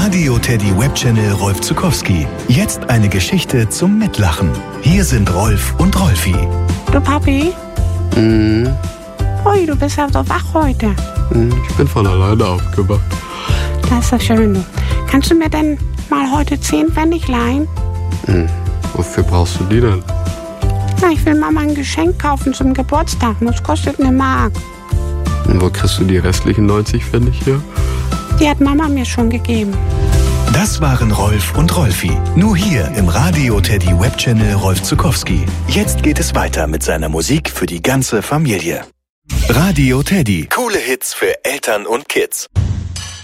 Radio Teddy Webchannel Rolf Zuckowski. Jetzt eine Geschichte zum Mitlachen. Hier sind Rolf und Rolfi. Du Papi? Ui, du bist ja so wach heute. Ich bin von alleine aufgewacht. Das ist ja schön. Kannst du mir denn mal heute 10 Pfennig leihen? Wofür brauchst du die denn? Na, ich will Mama ein Geschenk kaufen zum Geburtstag. Das kostet 1 Mark. Und wo kriegst du die restlichen 90 Pfennig her? Die hat Mama mir schon gegeben. Das waren Rolf und Rolfi. Nur hier im Radio Teddy Webchannel Rolf Zuckowski. Jetzt geht es weiter mit seiner Musik für die ganze Familie. Radio Teddy. Coole Hits für Eltern und Kids.